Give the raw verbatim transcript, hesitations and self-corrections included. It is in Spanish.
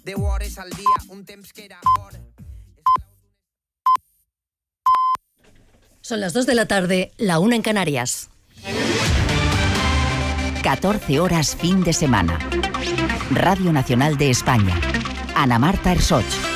deu hores al dia, un temps que era or. Son las dos de la tarde, la una en Canarias. catorce horas fin de semana. Radio Nacional de España. Ana Marta Ersoch.